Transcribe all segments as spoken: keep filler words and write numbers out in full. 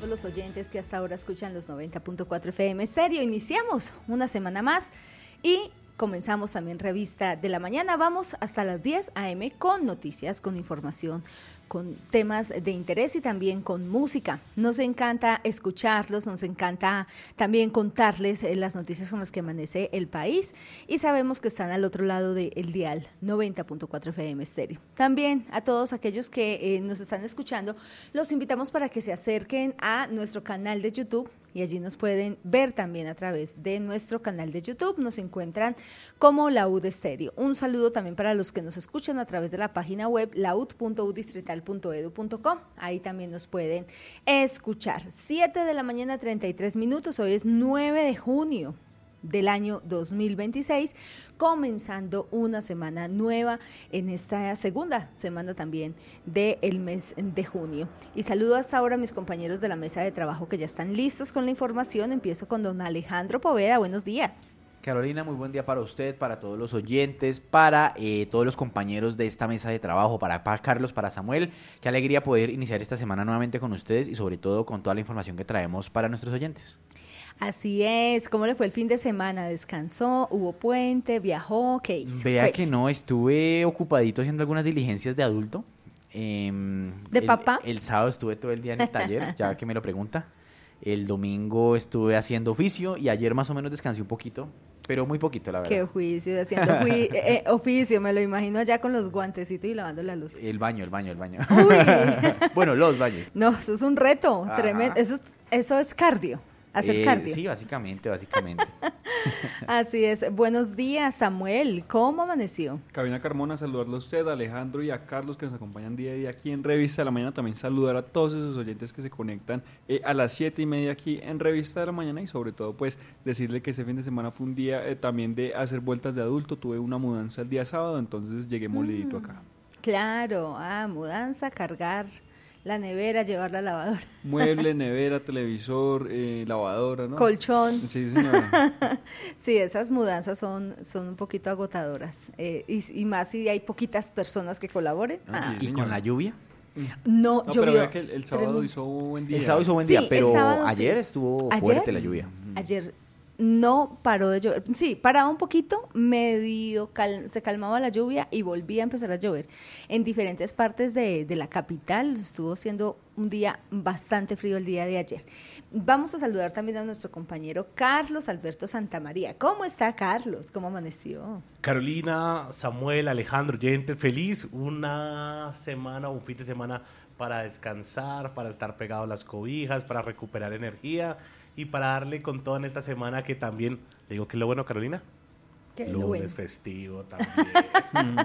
Los oyentes que hasta ahora escuchan los noventa punto cuatro F M Stereo. Iniciamos una semana más y comenzamos también Revista de la Mañana. Vamos hasta las diez a eme con noticias, con información, con temas de interés y también con música. Nos encanta escucharlos, nos encanta también contarles las noticias con las que amanece el país y sabemos que están al otro lado del dial noventa punto cuatro F M Stereo. También a todos aquellos que eh, nos están escuchando, los invitamos para que se acerquen a nuestro canal de YouTube y allí nos pueden ver también a través de nuestro canal de YouTube. Nos encuentran como Laud Stereo. Un saludo también para los que nos escuchan a través de la página web laud punto u distrital punto edu punto com. Ahí también nos pueden escuchar. siete de la mañana, treinta y tres minutos. Hoy es nueve de junio del año dos mil veintiséis, comenzando una semana nueva en esta segunda semana también del mes de junio. Y saludo hasta ahora a mis compañeros de la mesa de trabajo que ya están listos con la información. Empiezo con don Alejandro Poveda. Buenos días. Carolina, muy buen día para usted, para todos los oyentes, para eh, todos los compañeros de esta mesa de trabajo, para, para Carlos, para Samuel. Qué alegría poder iniciar esta semana nuevamente con ustedes y sobre todo con toda la información que traemos para nuestros oyentes. Así es. ¿Cómo le fue el fin de semana? ¿Descansó? ¿Hubo puente? ¿Viajó? ¿Qué hizo? Vea Cuente. que no, estuve ocupadito haciendo algunas diligencias de adulto. Eh, ¿De el, papá? El sábado estuve todo el día en el taller, ya que me lo pregunta. El domingo estuve haciendo oficio y ayer más o menos descansé un poquito, pero muy poquito, la verdad. Qué oficio, haciendo fui, eh, oficio, me lo imagino allá con los guantecitos y lavando la luz. El baño, el baño, el baño. Uy. Bueno, los baños. No, eso es un reto Ajá. tremendo. Eso es, eso es cardio. Hacer Eh, cardio. Sí, básicamente, básicamente. Así es. Buenos días, Samuel. ¿Cómo amaneció? Cabina Carmona, saludarlo a usted, a Alejandro y a Carlos que nos acompañan día a día aquí en Revista de la Mañana. También saludar a todos esos oyentes que se conectan eh, a las siete y media aquí en Revista de la Mañana y sobre todo pues decirle que este fin de semana fue un día eh, también de hacer vueltas de adulto. Tuve una mudanza el día sábado, entonces llegué molidito Mm, acá. Claro, ah, mudanza, cargar la nevera, llevar la lavadora. Mueble, nevera, televisor, eh, lavadora, ¿no? Colchón. Sí, señora. Sí, esas mudanzas son, son un poquito agotadoras. Eh, y, y más si hay poquitas personas que colaboren. Ah, Ah. sí. ¿Y señora. con la lluvia? No, No, llovió. pero vea que el, el sábado tremendo. hizo buen día. El sábado hizo buen Sí, día, el pero sábado sí. ayer estuvo ¿Ayer? fuerte la lluvia. Ayer no paró de llover. Sí, paraba un poquito, medio cal- se calmaba la lluvia y volvía a empezar a llover. En diferentes partes de, de la capital estuvo siendo un día bastante frío el día de ayer. Vamos a saludar también a nuestro compañero Carlos Alberto Santamaría. ¿Cómo está, Carlos? ¿Cómo amaneció? Carolina, Samuel, Alejandro, oyentes, feliz una semana, un fin de semana para descansar, para estar pegado a las cobijas, para recuperar energía y para darle con todo en esta semana que también, le digo que es lo bueno, Carolina, Qué lunes bueno. festivo también.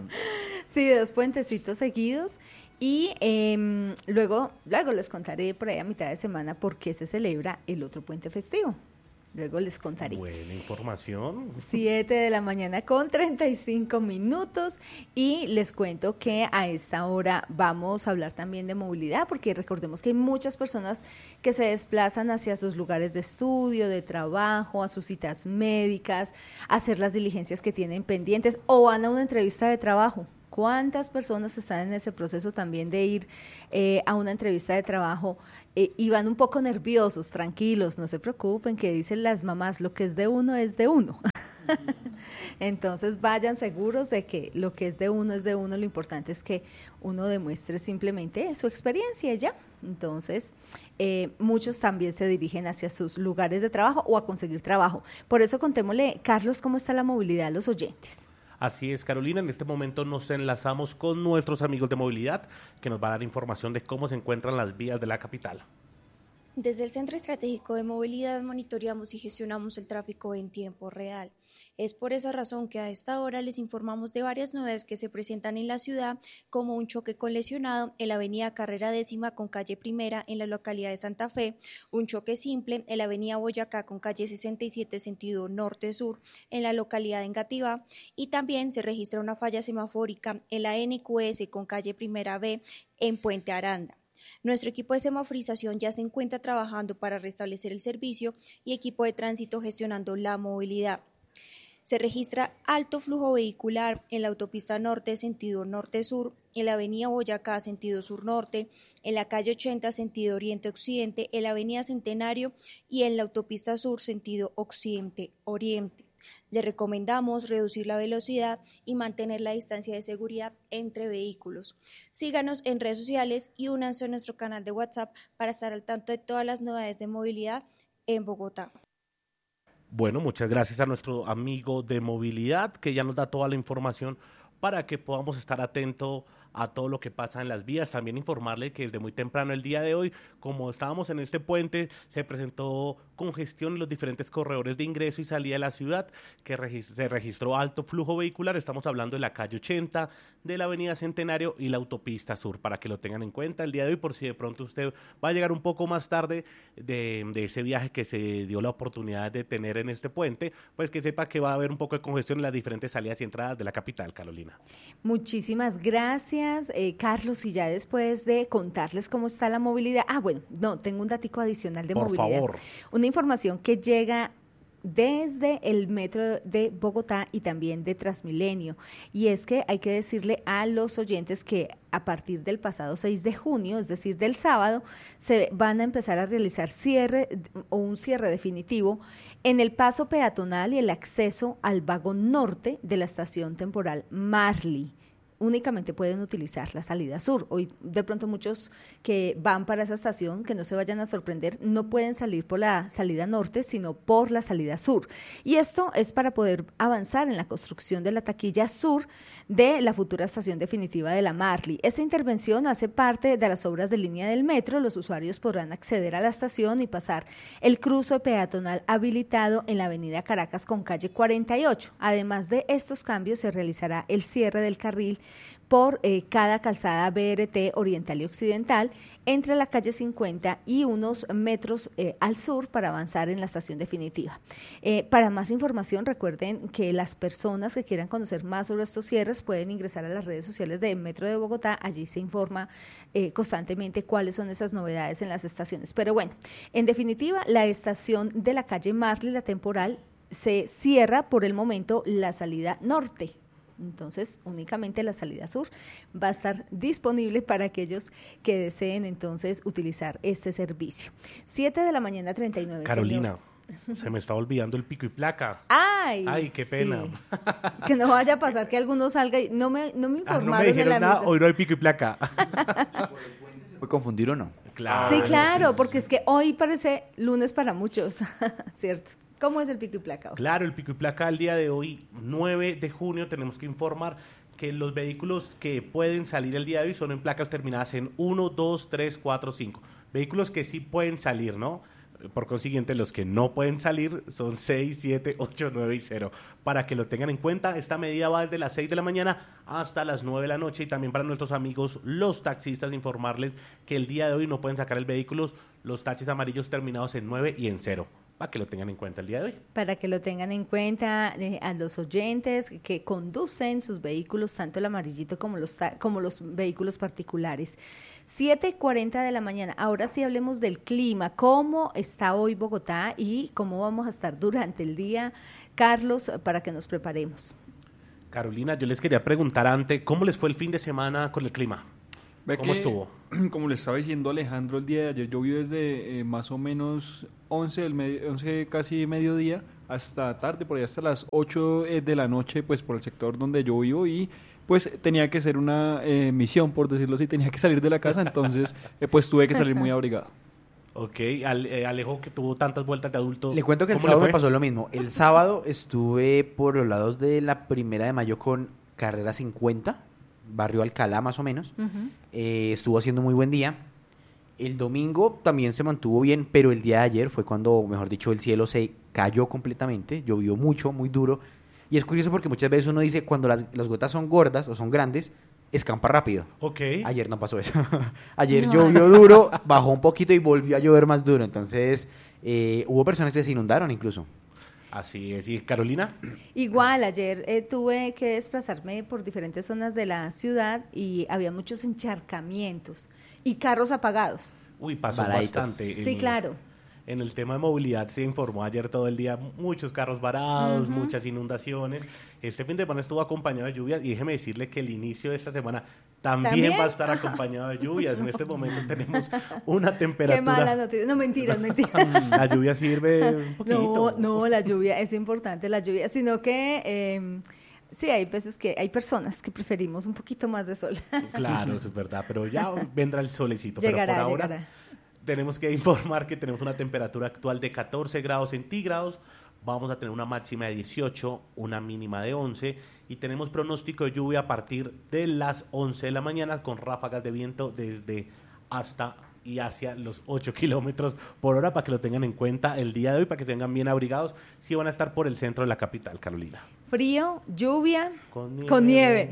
Sí, dos puentecitos seguidos y eh, luego, luego les contaré por ahí a mitad de semana por qué se celebra el otro puente festivo. Luego les contaré. Buena información. siete de la mañana con treinta y cinco minutos y les cuento que a esta hora vamos a hablar también de movilidad porque recordemos que hay muchas personas que se desplazan hacia sus lugares de estudio, de trabajo, a sus citas médicas, a hacer las diligencias que tienen pendientes o van a una entrevista de trabajo. ¿Cuántas personas están en ese proceso también de ir eh, a una entrevista de trabajo eh, y van un poco nerviosos, tranquilos, no se preocupen, que dicen las mamás, lo que es de uno es de uno? Entonces vayan seguros de que lo que es de uno es de uno, lo importante es que uno demuestre simplemente su experiencia ya. Entonces, eh, muchos también se dirigen hacia sus lugares de trabajo o a conseguir trabajo. Por eso contémosle, Carlos, ¿cómo está la movilidad a los oyentes? Así es, Carolina, en este momento nos enlazamos con nuestros amigos de movilidad que nos van a dar información de cómo se encuentran las vías de la capital. Desde el Centro Estratégico de Movilidad monitoreamos y gestionamos el tráfico en tiempo real. Es por esa razón que a esta hora les informamos de varias novedades que se presentan en la ciudad, como un choque con lesionado en la avenida Carrera Décima con calle Primera en la localidad de Santa Fe, un choque simple en la avenida Boyacá con calle sesenta y siete sentido norte-sur en la localidad de Engativá, y también se registra una falla semafórica en la N Q S con calle Primera B en Puente Aranda. Nuestro equipo de semaforización ya se encuentra trabajando para restablecer el servicio y equipo de tránsito gestionando la movilidad. Se registra alto flujo vehicular en la autopista norte sentido norte-sur, en la avenida Boyacá sentido sur-norte, en la calle ochenta sentido oriente-occidente, en la avenida Centenario y en la autopista sur sentido occidente-oriente. Le recomendamos reducir la velocidad y mantener la distancia de seguridad entre vehículos. Síganos en redes sociales y únanse a nuestro canal de WhatsApp para estar al tanto de todas las novedades de movilidad en Bogotá. Bueno, muchas gracias a nuestro amigo de movilidad que ya nos da toda la información para que podamos estar atentos a todo lo que pasa en las vías. También informarle que desde muy temprano el día de hoy, como estábamos en este puente, se presentó congestión en los diferentes corredores de ingreso y salida de la ciudad, que regist- se registró alto flujo vehicular. Estamos hablando de la calle ochenta, de la avenida Centenario y la autopista sur, para que lo tengan en cuenta el día de hoy, por si de pronto usted va a llegar un poco más tarde de, de ese viaje que se dio la oportunidad de tener en este puente, pues que sepa que va a haber un poco de congestión en las diferentes salidas y entradas de la capital, Carolina. Muchísimas gracias, eh, Carlos, y ya después de contarles cómo está la movilidad, ah, bueno, no, tengo un datico adicional de Por movilidad. favor. Una información que llega desde el metro de Bogotá y también de Transmilenio, y es que hay que decirle a los oyentes que a partir del pasado seis de junio, es decir, del sábado, se van a empezar a realizar cierre o un cierre definitivo en el paso peatonal y el acceso al vagón norte de la estación temporal Marly. Únicamente pueden utilizar la salida sur. Hoy de pronto muchos que van para esa estación, que no se vayan a sorprender, no pueden salir por la salida norte, sino por la salida sur. Y esto es para poder avanzar en la construcción de la taquilla sur de la futura estación definitiva de la Marly. Esta intervención hace parte de las obras de línea del metro. Los usuarios podrán acceder a la estación y pasar el cruce peatonal habilitado en la avenida Caracas con calle cuarenta y ocho. Además de estos cambios, se realizará el cierre del carril por eh, cada calzada B R T oriental y occidental entre la calle cincuenta y unos metros eh, al sur para avanzar en la estación definitiva. Eh, para más información, recuerden que las personas que quieran conocer más sobre estos cierres pueden ingresar a las redes sociales de Metro de Bogotá. Allí se informa eh, constantemente cuáles son esas novedades en las estaciones. Pero bueno, en definitiva, la estación de la calle Marly, la temporal, se cierra por el momento la salida norte. Entonces, únicamente la salida sur va a estar disponible para aquellos que deseen entonces utilizar este servicio. siete de la mañana, treinta y nueve. Carolina, señor. Se me está olvidando el pico y placa. Ay, Ay, qué pena. Sí. Que no vaya a pasar que alguno salga y no me, no me informaron ah, no me dijeron en la nada, mesa. hoy no hay pico y placa. ¿Puede confundir o no? Claro. Sí, claro, porque es que hoy parece lunes para muchos, ¿cierto? ¿Cómo es el pico y placa? Claro, el pico y placa al día de hoy, nueve de junio, tenemos que informar que los vehículos que pueden salir el día de hoy son en placas terminadas en uno, dos, tres, cuatro, cinco. Vehículos que sí pueden salir, ¿no? Por consiguiente, los que no pueden salir son seis, siete, ocho, nueve y cero. Para que lo tengan en cuenta, esta medida va desde las seis de la mañana hasta las nueve de la noche. Y también para nuestros amigos, los taxistas, informarles que el día de hoy no pueden sacar el vehículo los taxis amarillos terminados en nueve y en cero. Para que lo tengan en cuenta el día de hoy. Para que lo tengan en cuenta eh, a los oyentes que conducen sus vehículos, tanto el amarillito como los, ta- como los vehículos particulares. siete y cuarenta de la mañana. Ahora sí hablemos del clima. ¿Cómo está hoy Bogotá y cómo vamos a estar durante el día, Carlos, para que nos preparemos? Carolina, yo les quería preguntar antes, ¿cómo les fue el fin de semana con el clima? Ve ¿Cómo que, estuvo? Como le estaba diciendo Alejandro el día de ayer, llovió desde eh, más o menos once, del medio, once casi mediodía hasta tarde, por ahí hasta las ocho eh, de la noche, pues por el sector donde yo vivo, y pues tenía que ser una eh, misión, por decirlo así, tenía que salir de la casa, entonces eh, pues tuve que salir muy abrigado. Ok, Ale- eh, Alejo, que tuvo tantas vueltas de adulto. Le cuento que el ¿cómo le sábado fue? me pasó lo mismo. El sábado estuve por los lados de la Primera de Mayo con carrera cincuenta, barrio Alcalá más o menos. Uh-huh. Eh, estuvo haciendo muy buen día. El domingo también se mantuvo bien, pero el día de ayer fue cuando, mejor dicho, el cielo se cayó completamente, llovió mucho, muy duro. Y es curioso porque muchas veces uno dice, cuando las, las gotas son gordas o son grandes, escampa rápido. Ok. Ayer no pasó eso. Ayer No. llovió duro, bajó un poquito y volvió a llover más duro. Entonces, eh, hubo personas que se inundaron incluso. Así es. ¿Y Carolina? Igual, ayer eh, tuve que desplazarme por diferentes zonas de la ciudad y había muchos encharcamientos y carros apagados. Uy, pasó Varaditos. bastante. Sí, en- claro. en el tema de movilidad se informó ayer todo el día, muchos carros varados, uh-huh. muchas inundaciones. Este fin de semana estuvo acompañado de lluvias y déjeme decirle que el inicio de esta semana también, ¿También? va a estar acompañado de lluvias. En este momento tenemos una temperatura... Qué mala noticia. No, mentiras, mentiras. La lluvia sirve un poquito. No, no, la lluvia es importante, la lluvia, sino que... Eh, sí, hay veces que hay personas que preferimos un poquito más de sol. Claro, eso es verdad, pero ya vendrá el solecito. Llegará, pero por ahora llegará. Tenemos que informar que tenemos una temperatura actual de catorce grados centígrados, vamos a tener una máxima de dieciocho, una mínima de once, y tenemos pronóstico de lluvia a partir de las once de la mañana con ráfagas de viento desde hasta y hacia los ocho kilómetros por hora, para que lo tengan en cuenta el día de hoy, para que tengan bien abrigados, si van a estar por el centro de la capital, Carolina. Frío, lluvia, con nieve. Con nieve.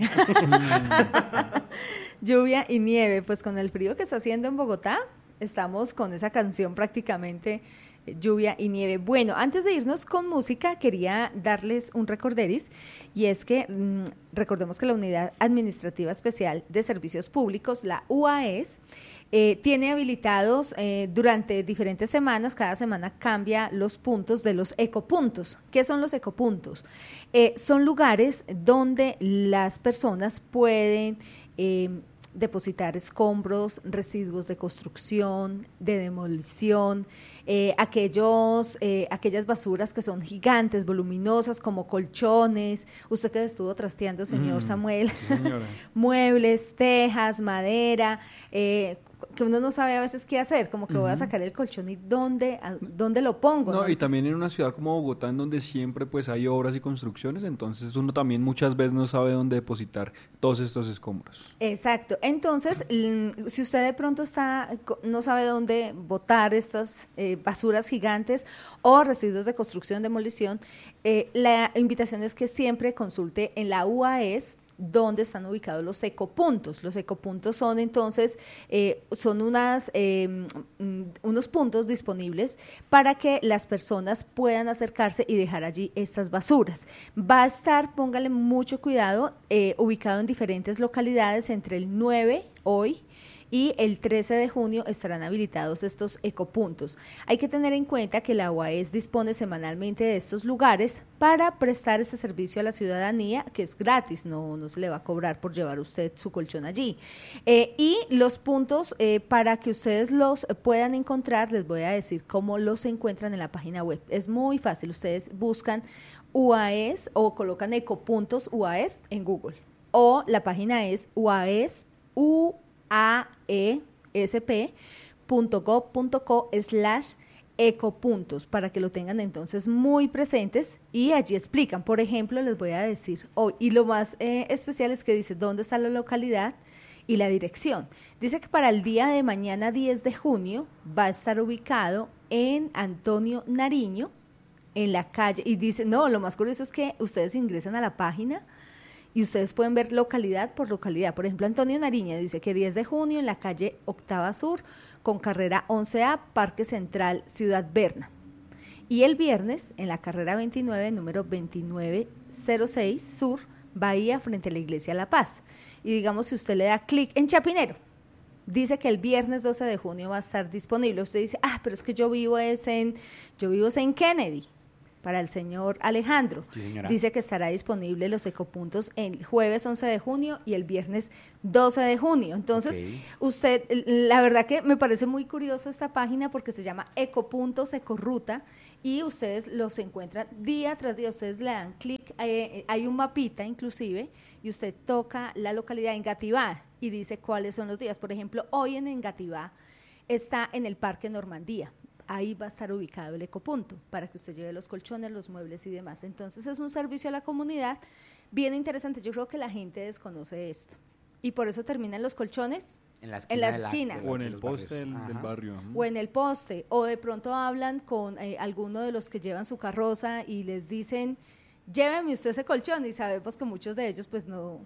Lluvia y nieve, pues con el frío que está haciendo en Bogotá, estamos con esa canción prácticamente, eh, lluvia y nieve. Bueno, antes de irnos con música, quería darles un recorderis, y es que mmm, recordemos que la Unidad Administrativa Especial de Servicios Públicos, la U A E S, eh, tiene habilitados eh, durante diferentes semanas, cada semana cambia los puntos de los ecopuntos. ¿Qué son los ecopuntos? Eh, son lugares donde las personas pueden... Eh, depositar escombros, residuos de construcción, de demolición, eh, aquellos, eh, aquellas basuras que son gigantes, voluminosas, como colchones, usted que estuvo trasteando, señor mm, Samuel, sí, muebles, tejas, madera, eh, que uno no sabe a veces qué hacer, como que uh-huh. voy a sacar el colchón y dónde, a, dónde lo pongo. No, ¿no? Y también en una ciudad como Bogotá, en donde siempre pues hay obras y construcciones, entonces uno también muchas veces no sabe dónde depositar todos estos escombros. Exacto, entonces si usted de pronto está no sabe dónde botar estas eh, basuras gigantes o residuos de construcción, demolición, eh, la invitación es que siempre consulte en la U A E S donde están ubicados los ecopuntos. Los ecopuntos son entonces eh, son unas eh, unos puntos disponibles para que las personas puedan acercarse y dejar allí estas basuras. Va a estar, póngale mucho cuidado, eh, ubicado en diferentes localidades entre el nueve hoy y el trece de junio estarán habilitados estos ecopuntos. Hay que tener en cuenta que la U A E S dispone semanalmente de estos lugares para prestar este servicio a la ciudadanía, que es gratis, no, no se le va a cobrar por llevar usted su colchón allí. Eh, y los puntos, eh, para que ustedes los puedan encontrar, les voy a decir cómo los encuentran en la página web. Es muy fácil, ustedes buscan U A E S o colocan ecopuntos U A E S en Google, o la página es U A E S, U A E S P punto gov punto co slash ecopuntos, para que lo tengan entonces muy presentes, y allí explican, por ejemplo, les voy a decir hoy, y lo más eh, especial es que dice dónde está la localidad y la dirección. Dice que para el día de mañana diez de junio va a estar ubicado en Antonio Nariño, en la calle, y dice, no, lo más curioso es que ustedes ingresan a la página y ustedes pueden ver localidad por localidad. Por ejemplo, Antonio Nariño dice que diez de junio en la calle Octava Sur, con carrera once A, Parque Central, Ciudad Berna. Y el viernes en la carrera veintinueve, número veintinueve cero seis Sur, Bahía, frente a la Iglesia La Paz. Y digamos, si usted le da clic en Chapinero, dice que el viernes doce de junio va a estar disponible. Usted dice, ah, pero es que yo vivo es en, yo vivo es en Kennedy. Para el señor Alejandro, sí, dice que estará disponible los ecopuntos el jueves once de junio y el viernes doce de junio. Entonces, okay. usted, la verdad que me parece muy curioso esta página porque se llama Ecopuntos Ecoruta, y ustedes los encuentran día tras día. Ustedes le dan clic, eh, hay un mapita inclusive, y usted toca la localidad Engativá y dice cuáles son los días. Por ejemplo, hoy en Engativá está en el Parque Normandía. Ahí va a estar ubicado el ecopunto para que usted lleve los colchones, los muebles y demás. Entonces es un servicio a la comunidad bien interesante. Yo creo que la gente desconoce esto y por eso terminan los colchones en la esquina, en la de la, esquina. de la, o en el poste del, del barrio, o en el poste, o de pronto hablan con eh, alguno de los que llevan su carroza y les dicen, lléveme usted ese colchón, y sabemos que muchos de ellos pues no,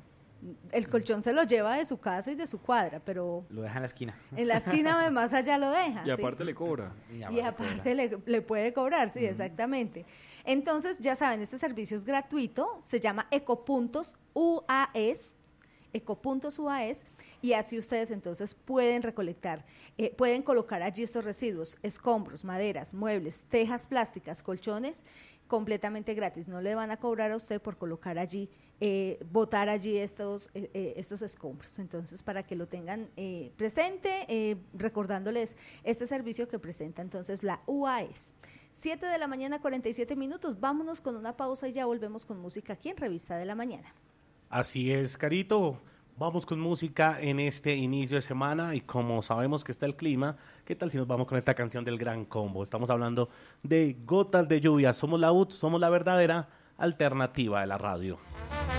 el colchón se lo lleva de su casa y de su cuadra, pero lo deja en la esquina. En la esquina de más allá lo deja. Y aparte ¿sí? le cobra. Y aparte, y aparte le, le puede cobrar, sí, uh-huh. exactamente. Entonces, ya saben, este servicio es gratuito, se llama Ecopuntos U A E S, Ecopuntos U A E S, y así ustedes entonces pueden recolectar, eh, pueden colocar allí estos residuos, escombros, maderas, muebles, tejas plásticas, colchones, completamente gratis. No le van a cobrar a usted por colocar allí, eh, botar allí estos, eh, eh, estos escombros. Entonces, para que lo tengan eh, presente, eh, recordándoles este servicio que presenta entonces la U A E S. siete de la mañana, cuarenta y siete minutos. Vámonos con una pausa y ya volvemos con música aquí en Revista de la Mañana. Así es, Carito. Vamos con música en este inicio de semana y como sabemos que está el clima, ¿qué tal si nos vamos con esta canción del Gran Combo? Estamos hablando de Gotas de Lluvia. Somos la U T, somos la verdadera alternativa de la radio.